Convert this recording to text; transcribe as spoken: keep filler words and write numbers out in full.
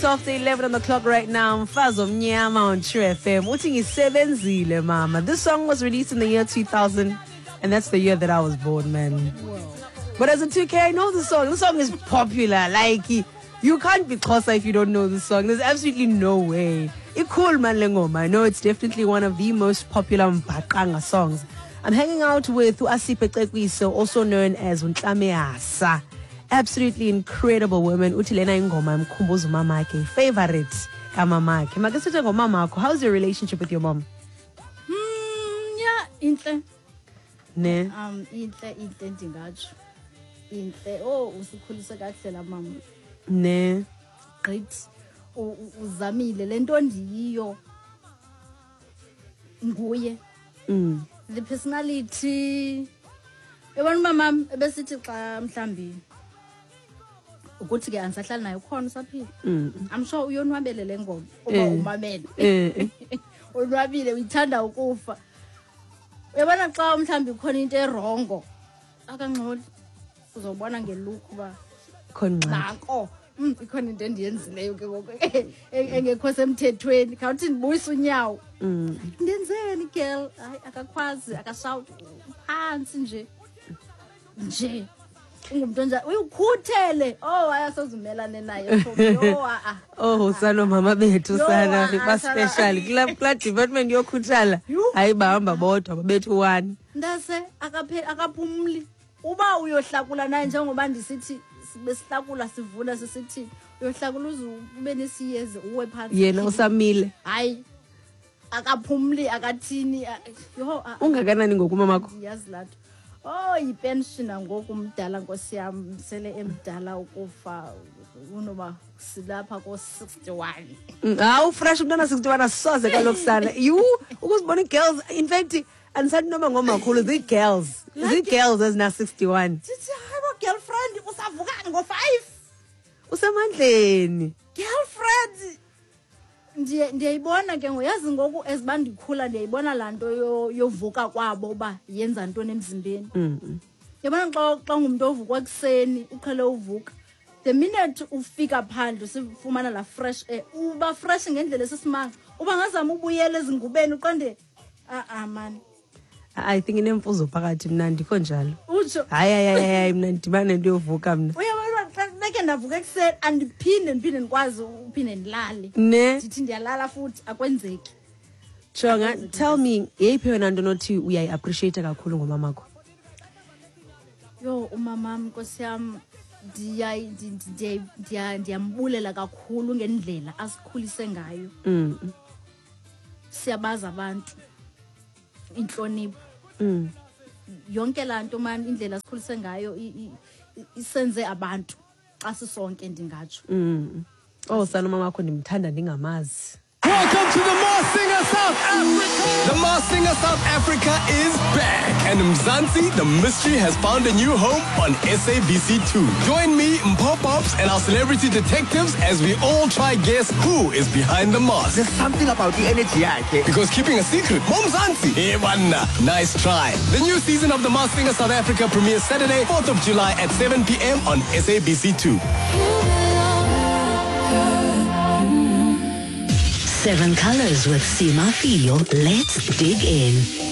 After eleven on the clock right now, Mfazo Mnyama on True F M. Watching is Seven Zile, mama. This song was released in the year two thousand, and that's the year that I was born, man. Whoa. But as a two K, I know the song. The song is popular. Like, you can't be Xhosa if you don't know the song. There's absolutely no way. It's cool, man, Lengoma. I know it's definitely one of the most popular Mbaqanga songs. I'm hanging out with Uasipe Cekwiso, also known as Untlame Asa. Absolutely incredible woman. Uthi lena ingoma imkhumbuza umama yakhe, favorite kamama yakhe. Makasithi ngomama wakho, how's your relationship with your mom? Hmm, yeah, inhle. Ne. Um, inhle, inhle ndingatsho. Inhle. Oh, usikhulise kahle la mama. Ne. Great. Uzamile lento ndiyiyo. Nguye. Mm. The personality. Yabona mama ebesithi xa mhlambi ukuthi ke angisahlala naye ukhona usaphila. I'm sure uyonwabele le ngoma uma umamele. Eh. Unwabile uyithanda ukufa. Uyabona xa mhlambi khona into erongo akangxoli uzobona ngelook ba khona nako mm ikhona into endiyenzileyo ke ngoku engekho semthethweni khawuthi ndibuyisa unyawo. Mm. Ndenzeni girl hayi akakhwazi akashout phansi nje. Nje ungumuntu nje uyukhuthele oh ayasozumelane naye oh a oh salo mama bethu sana ba special kula kula department yokhuthala hayi bahamba bodwa babethu one ndase akaphe akaphumli uba uyohlakula naye njengoba ndisithi besihlakula sivuna sisithi uyohlakula uzube nesiyeze uwe phansi yena usamile hayi akaphumli akathini yo ungakanani ngokumamakho yazi latho. Oh, yipensioner ngoku umdala Nkosi yam sele emdala ukufa unoba silapha ko sixty-one. Hawu fresh umntana sixty-one asoze kalokusana. You ukuzibona girls in fact andisathi noma ngomakhulu the girls. The girls as na sixty-one. Sithi hayi girlfriend usavuka ngo five. Usemandleni. Girlfriend ndiye ndiyayibona ke ngoyazi ngoku ezibandikhula ndiyayibona lanto yovuka kwabo ba yenza ntoni emzimbeni. Mhm. Yabona xa xa ngumuntu ovuka ekseni uqhele uvuka the minute ufika phandle sifumana la fresh air uba fresh ngendlela esisimanga uba ngazama ubuyela ezingubeni uqonde ah ah man I think inemfuzo phakathi mina ndikho njalo. Utsho hayi hayi hayi mina ndibane nto yovuka mina. Nake ndavuka ekseni andiphinde ndiphinde ndikwazi uphinde ndilale. Ne. Ndithi ndiyalala futhi akwenzeki. Chonga, tell me, yeyiphi yona nto nothi uyayi appreciate kakhulu ngomamakho? Yo umamam Nkosi yam ndiyayi ndiya ndiyambulela kakhulu ngendlela asikhulise ngayo. Mm. Siyabaza abantu inhlonipho. Mm. Yonke lanto man indlela asikhulise ngayo isenze abantu xa sisonke ndingatsho. Mm. Oh sana mama wakho ndimthanda ndingamazi. Welcome to the Masked Singer South Africa. The Masked Singer South Africa is back, and Mzansi, the mystery, has found a new home on S A B C two. Join me, Mpopops, and our celebrity detectives as we all try guess who is behind the mask. There's something about the energy, okay? Because keeping a secret, Mom Mzansi. Hey, wanna. Nice try. The new season of the Masked Singer South Africa premieres Saturday, fourth of July at seven p m on S A B C two. Seven Colors with Sima Fio. Let's dig in.